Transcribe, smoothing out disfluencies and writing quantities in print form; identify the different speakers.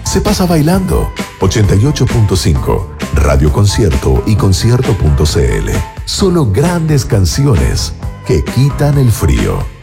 Speaker 1: se pasa bailando. 88.5, Radio Concierto y concierto.cl. Solo grandes canciones que quitan el frío.